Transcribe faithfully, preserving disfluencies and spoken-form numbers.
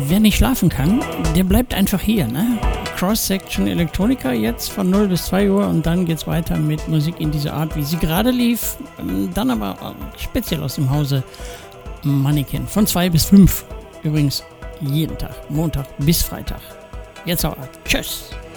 wer nicht schlafen kann, der bleibt einfach hier, ne? Cross-Section Electronica jetzt von null bis zwei Uhr und dann geht's weiter mit Musik in dieser Art, wie sie gerade lief. Dann aber speziell aus dem Hause Mannequin von zwei bis fünf. Übrigens jeden Tag, Montag bis Freitag. Jetzt aber. Tschüss.